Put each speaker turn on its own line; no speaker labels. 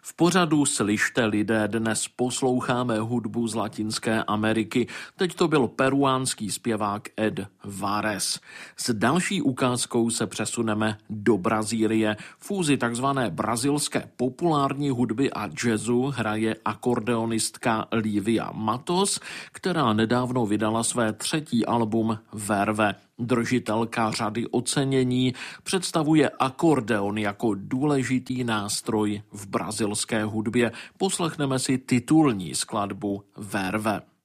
V pořadu Slyšte lidé dnes posloucháme hudbu z Latinské Ameriky. Teď to byl peruánský zpěvák Ed Varés. S další ukázkou se přesuneme do Brazílie. Fúzi takzvané brazilské populární hudby a jazzu hraje akordeonistka Lívia Matos, která nedávno vydala své třetí album Verve. Držitelka řady ocenění představuje akordeon jako důležitý nástroj v brazilské hudbě. Poslechneme si titulní skladbu Verve.